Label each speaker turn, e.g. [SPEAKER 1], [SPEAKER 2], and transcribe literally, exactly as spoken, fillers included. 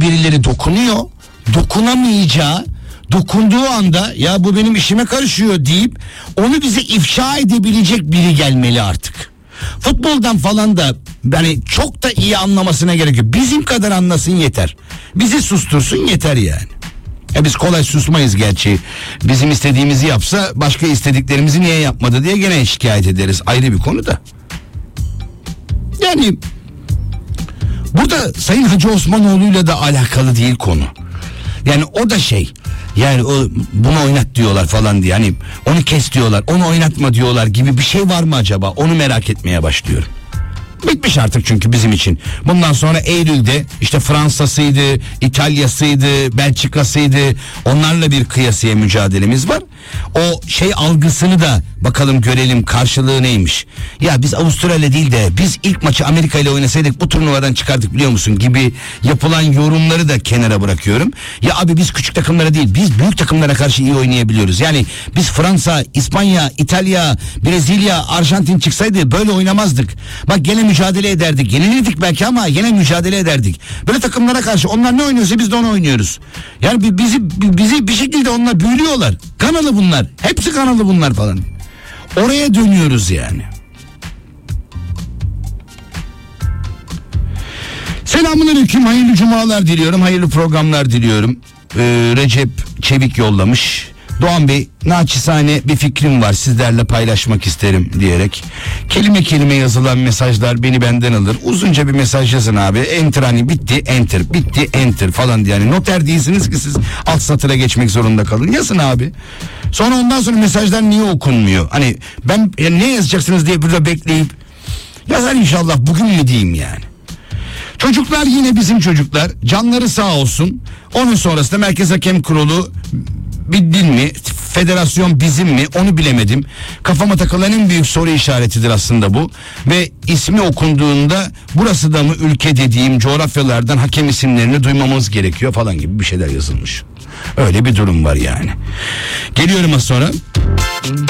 [SPEAKER 1] birileri dokunuyor. Dokunamayacağı, dokunduğu anda ya bu benim işime karışıyor deyip onu bize ifşa edebilecek biri gelmeli artık. Futboldan falan da yani çok da iyi anlamasına gerek yok. Bizim kadar anlasın yeter. Bizi sustursun yeter yani. Ya biz kolay susmayız gerçi. Bizim istediğimizi yapsa başka istediklerimizi niye yapmadı diye gene şikayet ederiz. Ayrı bir konu da. Yani burada Sayın Hacı Osmanoğlu'yla da alakalı değil konu. Yani o da şey. Yani o bunu oynat diyorlar falan diye. Hani onu kes diyorlar, onu oynatma diyorlar gibi bir şey var mı acaba? Onu merak etmeye başlıyorum. Bitmiş artık çünkü bizim için. Bundan sonra Eylül'de işte Fransa'sıydı, İtalya'sıydı, Belçika'sıydı. Onlarla bir kıyasıya mücadelemiz var. O şey algısını da bakalım görelim, karşılığı neymiş. Ya biz Avustralya değil de biz ilk maçı Amerika ile oynasaydık bu turnuvadan çıkardık biliyor musun gibi yapılan yorumları da kenara bırakıyorum. Ya abi biz küçük takımlara değil, biz büyük takımlara karşı iyi oynayabiliyoruz. Yani biz Fransa, İspanya, İtalya, Brezilya, Arjantin çıksaydı böyle oynamazdık. Bak gene mücadele ederdik. Yenilirdik belki ama yine mücadele ederdik. Böyle takımlara karşı onlar ne oynuyorsa biz de onu oynuyoruz. Yani bizi bizi bir şekilde onlar büyülüyorlar. Kanalı bunlar. Hepsi kanalı bunlar falan. Oraya dönüyoruz yani. Selamünaleyküm. Hayırlı cumalar diliyorum. Hayırlı programlar diliyorum. Ee, Recep Çevik yollamış. Doğan Bey, naçizane bir fikrim var, sizlerle paylaşmak isterim diyerek. Kelime kelime yazılan mesajlar beni benden alır. Uzunca bir mesaj yazın abi. Enter hani bitti enter bitti enter falan diye. Yani noter değilsiniz ki siz alt satıra geçmek zorunda kalın. Yazın abi. Sonra ondan sonra mesajlar niye okunmuyor? Hani ben yani ne yazacaksınız diye burada bekleyip yazar inşallah bugün mü diyeyim yani. Çocuklar yine bizim çocuklar. Canları sağ olsun. Onun sonrasında Merkez Hakem Kurulu bildin mi? Federasyon bizim mi? Onu bilemedim. Kafama takılan en büyük soru işaretidir aslında bu. Ve ismi okunduğunda burası da mı ülke dediğim coğrafyalardan hakem isimlerini duymamız gerekiyor falan gibi bir şeyler yazılmış. Öyle bir durum var yani. Geliyorum az sonra.